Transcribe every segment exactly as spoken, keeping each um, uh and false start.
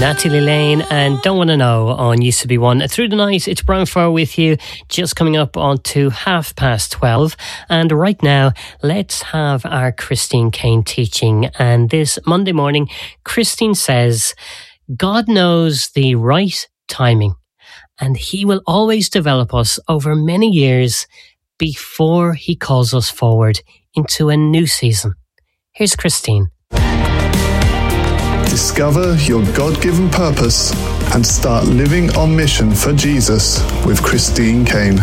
Natalie Lane and Don't Wanna Know on Used to Be One. Through the night, it's Brown Fur with you, just coming up on to half past twelve. And right now, let's have our Christine Kane teaching. And this Monday morning, Christine says, God knows the right timing, and He will always develop us over many years before He calls us forward into a new season. Here's Christine. Discover your God-given purpose and start living on mission for Jesus with Christine Kane.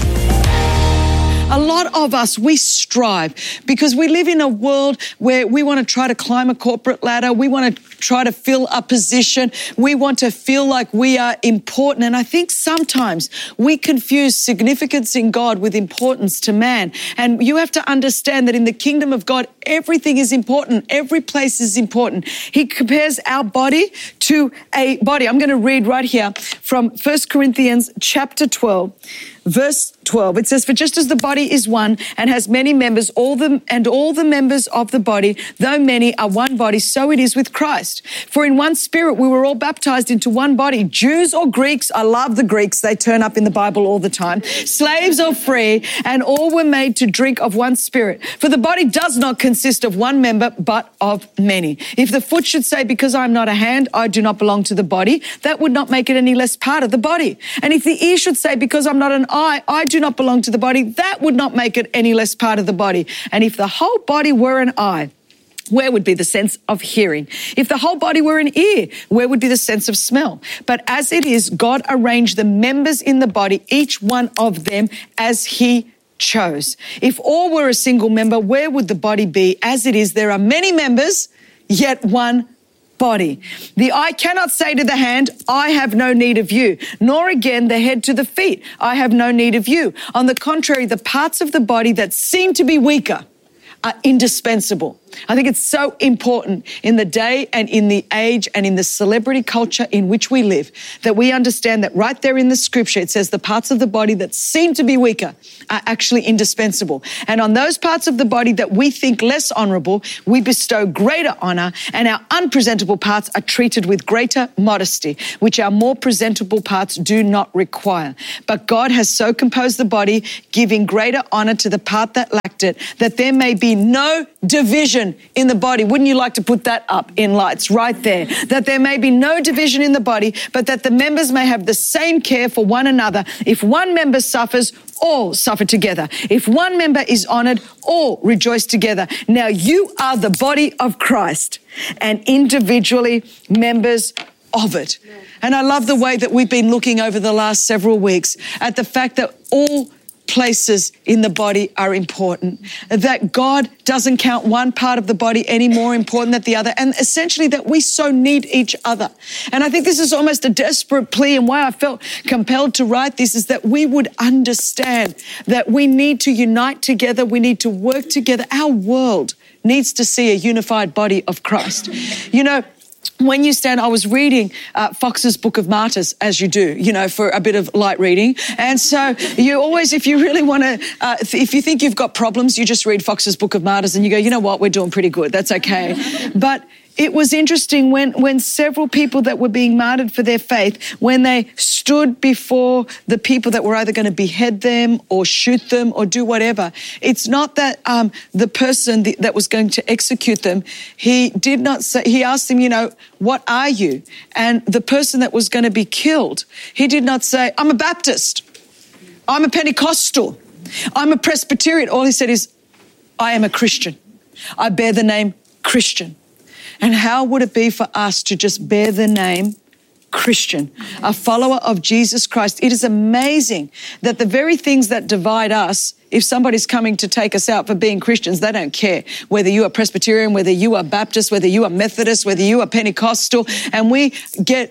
A lot of us, we strive because we live in a world where we want to try to climb a corporate ladder. We want to try to fill a position. We want to feel like we are important. And I think sometimes we confuse significance in God with importance to man. And you have to understand that in the kingdom of God, everything is important. Every place is important. He compares our body to a body. I'm going to read right here from First Corinthians chapter twelve. Verse twelve, it says, for just as the body is one and has many members, all the, and all the members of the body, though many, are one body, so it is with Christ. For in one spirit we were all baptized into one body, Jews or Greeks. I love the Greeks. They turn up in the Bible all the time. Slaves or free, and all were made to drink of one spirit. For the body does not consist of one member, but of many. If the foot should say, because I am not a hand, I do not belong to the body, that would not make it any less part of the body. And if the ear should say, because I'm not an eye, I do not belong to the body, that would not make it any less part of the body. And if the whole body were an eye, where would be the sense of hearing? If the whole body were an ear, where would be the sense of smell? But as it is, God arranged the members in the body, each one of them as He chose. If all were a single member, where would the body be? As it is, there are many members, yet one body. The eye cannot say to the hand, I have no need of you, nor again the head to the feet, I have no need of you. On the contrary, the parts of the body that seem to be weaker are indispensable. I think it's so important in the day and in the age and in the celebrity culture in which we live that we understand that right there in the scripture, it says the parts of the body that seem to be weaker are actually indispensable. And on those parts of the body that we think less honorable, we bestow greater honor, and our unpresentable parts are treated with greater modesty, which our more presentable parts do not require. But God has so composed the body, giving greater honor to the part that lacked it, that there may be no division in the body. Wouldn't you like to put that up in lights right there? That there may be no division in the body, but that the members may have the same care for one another. If one member suffers, all suffer together. If one member is honored, all rejoice together. Now you are the body of Christ and individually members of it. And I love the way that we've been looking over the last several weeks at the fact that all places in the body are important, that God doesn't count one part of the body any more important than the other, and essentially that we so need each other. And I think this is almost a desperate plea, and why I felt compelled to write this is that we would understand that we need to unite together, we need to work together. Our world needs to see a unified body of Christ. You know, when you stand, I was reading uh, Fox's Book of Martyrs, as you do, you know, for a bit of light reading. And so you always, if you really want to, uh, if you think you've got problems, you just read Fox's Book of Martyrs and you go, you know what, we're doing pretty good. That's okay. But it was interesting when, when several people that were being martyred for their faith, when they stood before the people that were either going to behead them or shoot them or do whatever, it's not that um, the person th- that was going to execute them, he did not say, he asked them, you know, what are you? And the person that was going to be killed, he did not say, I'm a Baptist, I'm a Pentecostal, I'm a Presbyterian. All he said is, I am a Christian. I bear the name Christian. And how would it be for us to just bear the name Christian, a follower of Jesus Christ? It is amazing that the very things that divide us, if somebody's coming to take us out for being Christians, they don't care whether you are Presbyterian, whether you are Baptist, whether you are Methodist, whether you are Pentecostal, and we get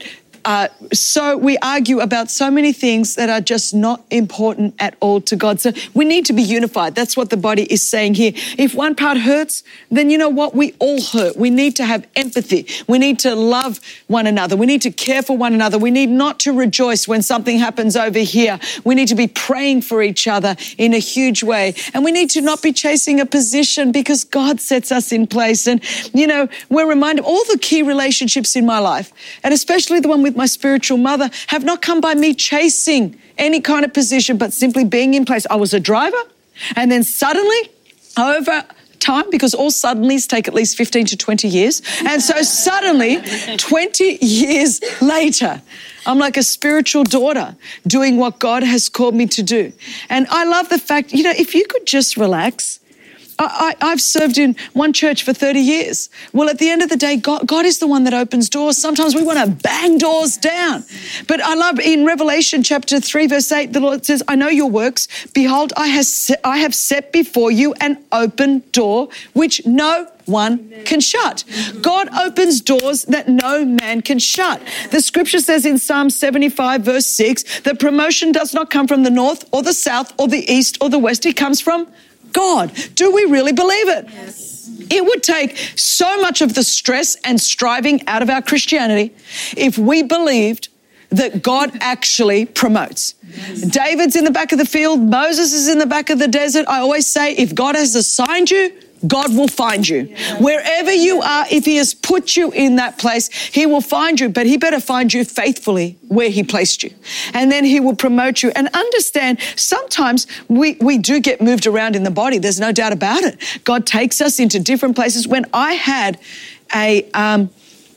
uh, so we argue about so many things that are just not important at all to God. So we need to be unified. That's what the body is saying here. If one part hurts, then you know what? We all hurt. We need to have empathy. We need to love one another. We need to care for one another. We need not to rejoice when something happens over here. We need to be praying for each other in a huge way. And we need to not be chasing a position, because God sets us in place. And, you know, we're reminded all the key relationships in my life, and especially the one with my spiritual mother, have not come by me chasing any kind of position, but simply being in place. I was a driver, and then suddenly, over time, because all suddenlies take at least fifteen to twenty years. And so suddenly, twenty years later, I'm like a spiritual daughter doing what God has called me to do. And I love the fact, you know, if you could just relax. I, I, I've served in one church for thirty years. Well, at the end of the day, God, God is the one that opens doors. Sometimes we want to bang doors down. But I love in Revelation chapter three, verse eight, the Lord says, I know your works. Behold, I, has set, I have set before you an open door, which no one can shut. God opens doors that no man can shut. The scripture says in Psalm seventy-five, verse six, that promotion does not come from the north or the south or the east or the west. It comes from God. Do we really believe it? Yes. It would take so much of the stress and striving out of our Christianity if we believed that God actually promotes. Yes. David's in the back of the field. Moses is in the back of the desert. I always say, if God has assigned you, God will find you. Yeah. Wherever you are, if he has put you in that place, he will find you, but he better find you faithfully where he placed you. And then he will promote you. And understand, sometimes we, we do get moved around in the body. There's no doubt about it. God takes us into different places. When I had a um,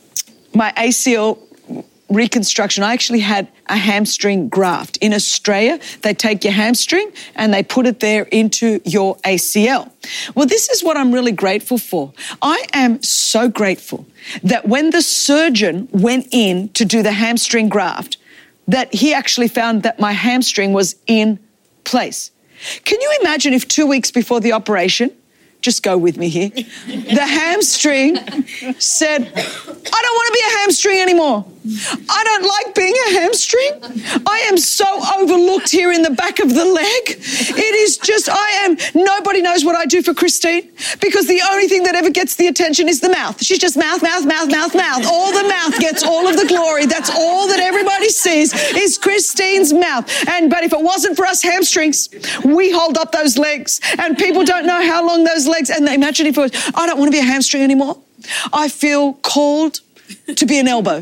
my A C L reconstruction, I actually had a hamstring graft. In Australia, they take your hamstring and they put it there into your A C L. Well, this is what I'm really grateful for. I am so grateful that when the surgeon went in to do the hamstring graft, that he actually found that my hamstring was in place. Can you imagine if two weeks before the operation, just go with me here, the hamstring said, I don't want to be a hamstring anymore. I don't like being a hamstring. I am so overlooked here in the back of the leg. It is just, I am, nobody knows what I do for Christine, because the only thing that ever gets the attention is the mouth. She's just mouth, mouth, mouth, mouth, mouth. All the mouth gets all of the glory. That's all that everybody sees is Christine's mouth. And but if it wasn't for us hamstrings, we hold up those legs, and people don't know how long those legs, and imagine if it was, I don't want to be a hamstring anymore. I feel called to be an elbow.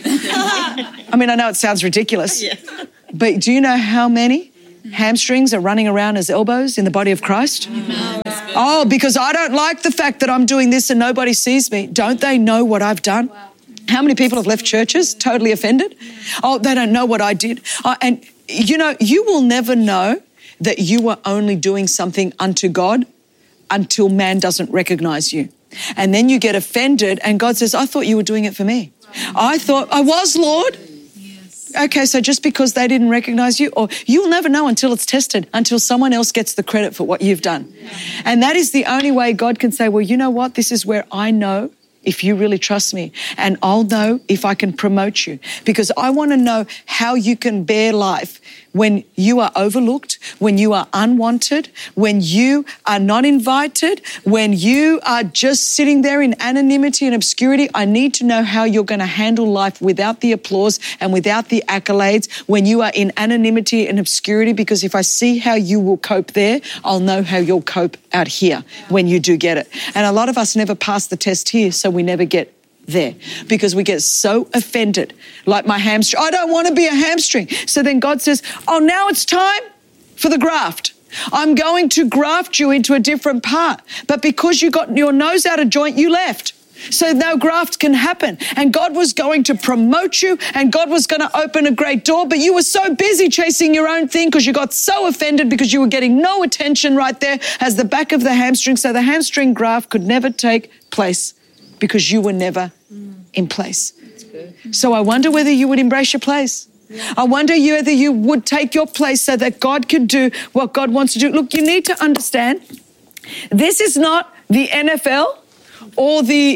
I mean, I know it sounds ridiculous, yeah. But do you know how many hamstrings are running around as elbows in the body of Christ? No. Oh, because I don't like the fact that I'm doing this and nobody sees me. Don't they know what I've done? Wow. How many people have left churches totally offended? Oh, they don't know what I did. Uh, and, you know, you will never know that you were only doing something unto God until man doesn't recognize you. And then you get offended and God says, I thought you were doing it for me. I thought I was, Lord. Yes. Okay, so just because they didn't recognize you, or you'll never know until it's tested, until someone else gets the credit for what you've done. Yeah. And that is the only way God can say, well, you know what? This is where I know if you really trust me, and I'll know if I can promote you, because I want to know how you can bear life when you are overlooked, when you are unwanted, when you are not invited, when you are just sitting there in anonymity and obscurity. I need to know how you're going to handle life without the applause and without the accolades, when you are in anonymity and obscurity, because if I see how you will cope there, I'll know how you'll cope out here when you do get it. And a lot of us never pass the test here, so we never get there, because we get so offended, like my hamstring. I don't want to be a hamstring. So then God says, oh, now it's time for the graft. I'm going to graft you into a different part. But because you got your nose out of joint, you left. So no graft can happen. And God was going to promote you, and God was going to open a great door, but you were so busy chasing your own thing because you got so offended because you were getting no attention right there as the back of the hamstring. So the hamstring graft could never take place because you were never in place. So I wonder whether you would embrace your place. Yeah. I wonder whether you would take your place so that God could do what God wants to do. Look, you need to understand, this is not the N F L or the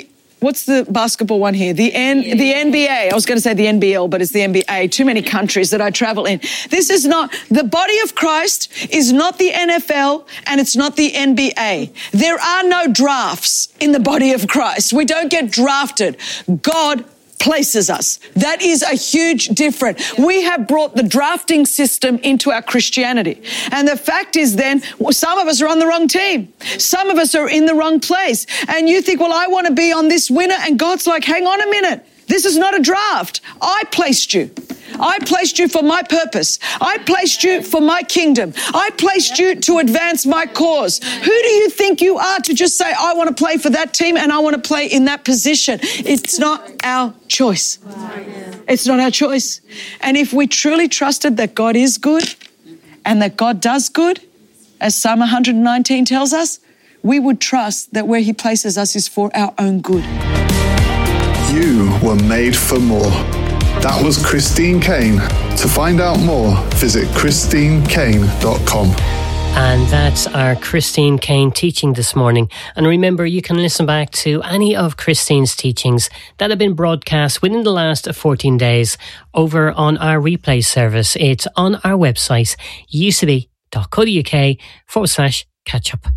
What's the basketball one here? The N, the N B A. I was going to say the N B L, but it's the N B A. Too many countries that I travel in. This is not, the body of Christ is not the N F L and it's not the N B A. There are no drafts in the body of Christ. We don't get drafted. God places us. That is a huge difference. We have brought the drafting system into our Christianity. And the fact is then, some of us are on the wrong team. Some of us are in the wrong place. And you think, well, I want to be on this winner. And God's like, hang on a minute. This is not a draft. I placed you. I placed you for my purpose. I placed you for my kingdom. I placed you to advance my cause. Who do you think you are to just say, I want to play for that team and I want to play in that position? It's not our choice. It's not our choice. And if we truly trusted that God is good and that God does good, as Psalm one nineteen tells us, we would trust that where he places us is for our own good. You were made for more. That was Christine Caine. To find out more, visit christine caine dot com. And that's our Christine Caine teaching this morning. And remember, you can listen back to any of Christine's teachings that have been broadcast within the last fourteen days over on our replay service. It's on our website, u c b dot co dot u k forward slash catch up.